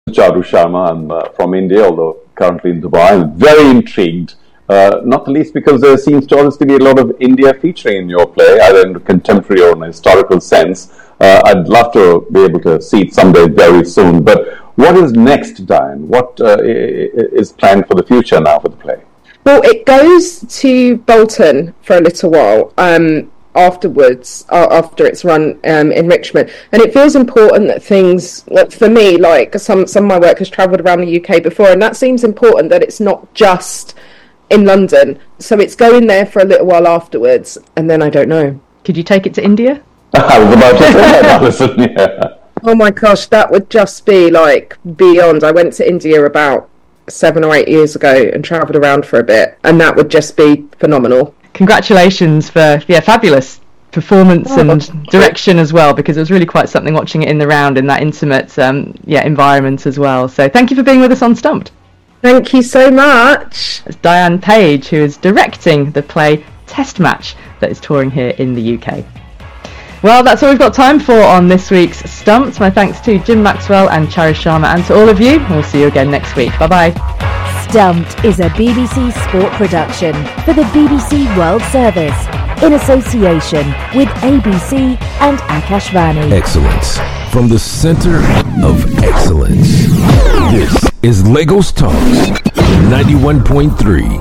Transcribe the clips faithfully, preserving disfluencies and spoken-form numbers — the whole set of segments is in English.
Charu Sharma. I'm uh, from India, although currently in Dubai. I'm very intrigued, uh, not the least because there seems to obviously be a lot of India featuring in your play, either in a contemporary or in a historical sense. Uh, I'd love to be able to see it someday very soon. But what is next, Diane? What uh, is planned for the future now for the play? Well, it goes to Bolton for a little while. Um, afterwards uh, after it's run um, in Richmond, and it feels important that things, like for me, like some some of my work has travelled around the U K before, and that seems important that it's not just in London, so it's going there for a little while afterwards, and then I don't know. Could you take it to India? I was about to say that, Alison. Yeah. Oh my gosh, that would just be like beyond. I went to India about seven or eight years ago and travelled around for a bit, and that would just be phenomenal. Congratulations for yeah fabulous performance oh, and direction as well, because it was really quite something watching it in the round in that intimate um, yeah environment as well. So thank you for being with us on Stumped. Thank you so much. It's Diane Page, who is directing the play Test Match that is touring here in the U K. Well, that's all we've got time for on this week's Stumped. My thanks to Jim Maxwell and Charu Sharma, and to all of you. We'll see you again next week. Bye bye. Stumped is a B B C sport production for the B B C World Service in association with A B C and Akashvani. Excellence from the center of excellence. This is Lagos Talks ninety-one point three.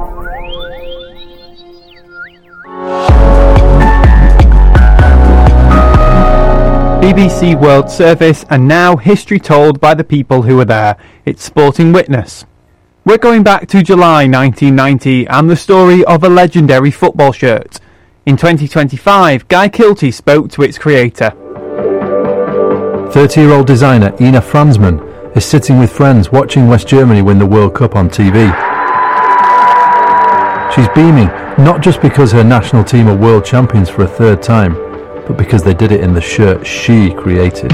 B B C World Service, and now history told by the people who were there. It's Sporting Witness. We're going back to July nineteen ninety and the story of a legendary football shirt. In twenty twenty-five, Guy Kilty spoke to its creator. thirty-year-old designer Ina Franzmann is sitting with friends watching West Germany win the World Cup on T V. She's beaming, not just because her national team are world champions for a third time, but because they did it in the shirt she created.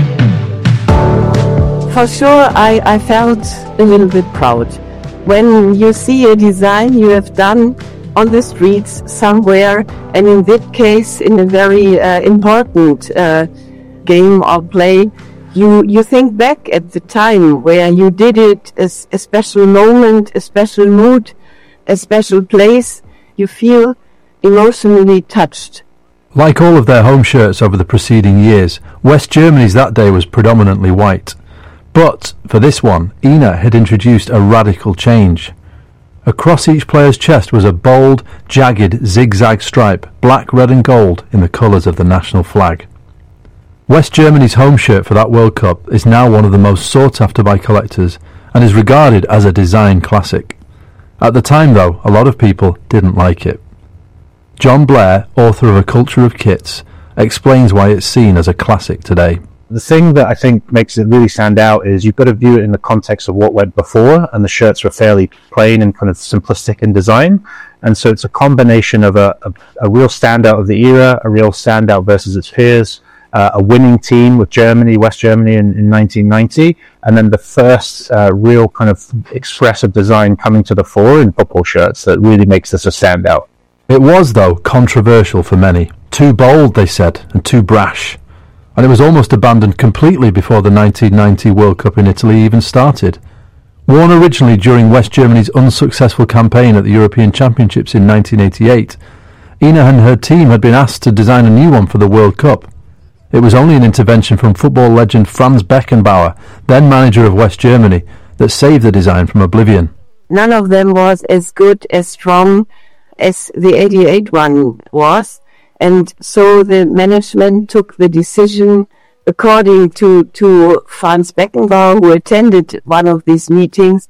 For sure, I, I felt a little bit proud. When you see a design you have done on the streets somewhere, and in that case, in a very uh, important uh, game or play, you, you think back at the time where you did it, a, a special moment, a special mood, a special place, you feel emotionally touched. Like all of their home shirts over the preceding years, West Germany's that day was predominantly white. But for this one, Ina had introduced a radical change. Across each player's chest was a bold, jagged, zigzag stripe, black, red and gold, in the colours of the national flag. West Germany's home shirt for that World Cup is now one of the most sought after by collectors and is regarded as a design classic. At the time, though, a lot of people didn't like it. John Blair, author of A Culture of Kits, explains why it's seen as a classic today. The thing that I think makes it really stand out is you've got to view it in the context of what went before, and the shirts were fairly plain and kind of simplistic in design. And so it's a combination of a, a, a real standout of the era, a real standout versus its peers, uh, a winning team with Germany, West Germany in, in nineteen ninety, and then the first uh, real kind of expressive design coming to the fore in football shirts that really makes this a standout. It was, though, controversial for many. Too bold, they said, and too brash. And it was almost abandoned completely before the nineteen ninety World Cup in Italy even started. Worn originally during West Germany's unsuccessful campaign at the European Championships in nineteen eighty-eight, Ina and her team had been asked to design a new one for the World Cup. It was only an intervention from football legend Franz Beckenbauer, then manager of West Germany, that saved the design from oblivion. None of them was as good, as strong as the eighty-eight one was. And so the management took the decision, according to, to Franz Beckenbauer, who attended one of these meetings,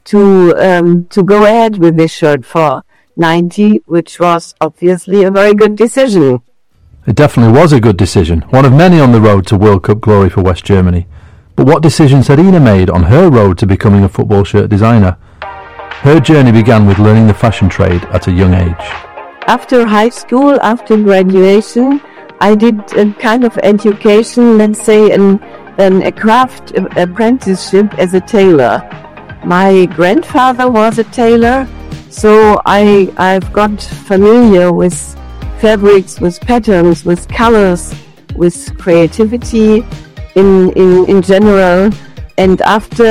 to um, to go ahead with this shirt for ninety, which was obviously a very good decision. It definitely was a good decision, one of many on the road to World Cup glory for West Germany. But what decisions had Ina made on her road to becoming a football shirt designer? Her journey began with learning the fashion trade at a young age. After high school, after graduation, I did a kind of education, let's say an, an, a craft apprenticeship as a tailor. My grandfather was a tailor, so I, I've got familiar with fabrics, with patterns, with colors, with creativity in, in, in general. and after